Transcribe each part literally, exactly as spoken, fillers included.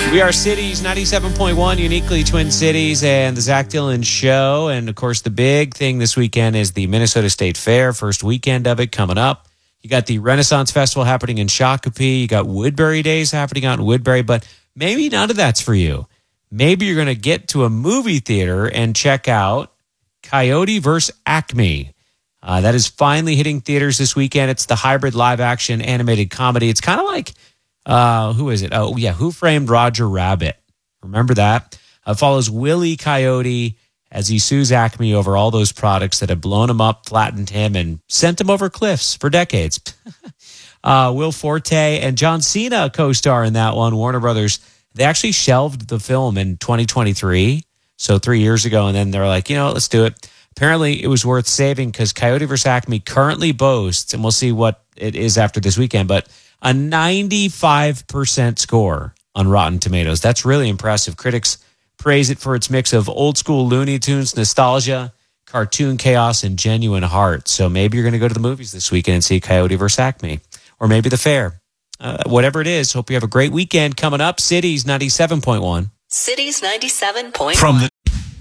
We are Cities ninety-seven point one, uniquely Twin Cities, and the Zach Dillon Show. And, of course, the big thing this weekend is the Minnesota State Fair, first weekend of it coming up. You got the Renaissance Festival happening in Shakopee. You got Woodbury Days happening out in Woodbury, but maybe none of that's for you. Maybe you're going to get to a movie theater and check out Coyote versus Acme. Uh, that is finally hitting theaters this weekend. It's the hybrid live-action animated comedy. It's kind of like... Uh, who is it? Oh, yeah. Who Framed Roger Rabbit? Remember that? Uh, follows Willie Coyote as he sues Acme over all those products that have blown him up, flattened him, and sent him over cliffs for decades. uh, Will Forte and John Cena co-star in that one. Warner Brothers, they actually shelved the film in twenty twenty-three, so three years ago, and then they're like, you know what, let's do it. Apparently, it was worth saving because Coyote versus Acme currently boasts, and we'll see what it is after this weekend, but a ninety-five percent score on Rotten Tomatoes. That's really impressive. Critics praise it for its mix of old school Looney Tunes nostalgia, cartoon chaos, and genuine heart. So maybe you're going to go to the movies this weekend and see Coyote versus Acme, or maybe the fair. Uh, whatever it is, hope you have a great weekend coming up. Cities ninety-seven point one. Cities ninety-seven point one. From the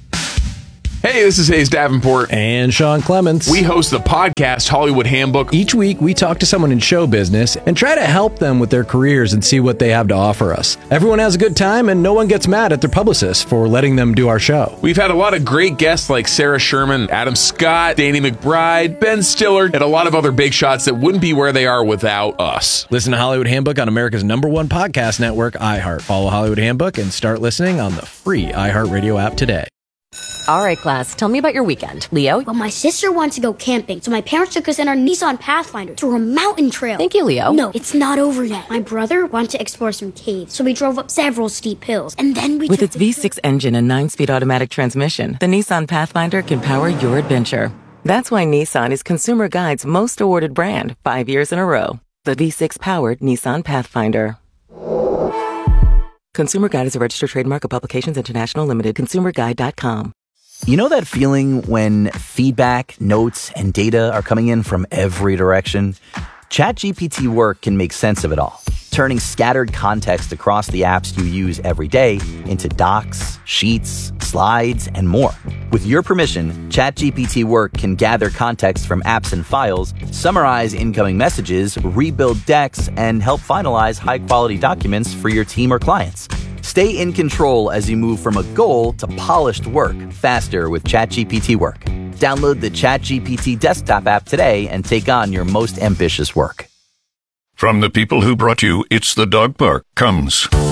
Hey, this is Hayes Davenport and Sean Clements. We host the podcast Hollywood Handbook. Each week, we talk to someone in show business and try to help them with their careers and see what they have to offer us. Everyone has a good time, and no one gets mad at their publicists for letting them do our show. We've had a lot of great guests like Sarah Sherman, Adam Scott, Danny McBride, Ben Stiller, and a lot of other big shots that wouldn't be where they are without us. Listen to Hollywood Handbook on America's number one podcast network, iHeart. Follow Hollywood Handbook and start listening on the free iHeartRadio app today. All right, class, tell me about your weekend. Leo? Well, my sister wants to go camping, so my parents took us in our Nissan Pathfinder through a mountain trail. Thank you, Leo. No, it's not over yet. My brother wanted to explore some caves, so we drove up several steep hills, and then we With took its the V six engine and nine-speed automatic transmission, the Nissan Pathfinder can power your adventure. That's why Nissan is Consumer Guide's most awarded brand, five years in a row. The V six-powered Nissan Pathfinder. Consumer Guide is a registered trademark of Publications International Limited. consumer guide dot com. You know that feeling when feedback, notes, and data are coming in from every direction? ChatGPT Work can make sense of it all, turning scattered context across the apps you use every day into docs, sheets, slides, and more. With your permission, ChatGPT Work can gather context from apps and files, summarize incoming messages, rebuild decks, and help finalize high-quality documents for your team or clients. Stay in control as you move from a goal to polished work faster with ChatGPT Work. Download the ChatGPT desktop app today and take on your most ambitious work. From the people who brought you It's the Dog Park comes